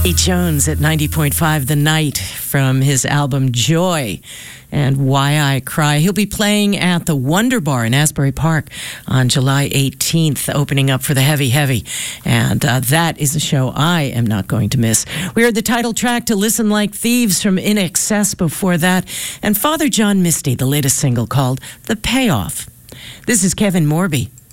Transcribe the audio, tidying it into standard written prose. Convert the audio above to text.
Pete Jones at 90.5 The Night from his album Joy and Why I Cry. He'll be playing at the Wonder Bar in Asbury Park on July 18th, opening up for the Heavy Heavy. And that is a show I am not going to miss. We heard the title track to Listen Like Thieves from In Excess before that, and Father John Misty, the latest single called The Payoff. This is Kevin Morby.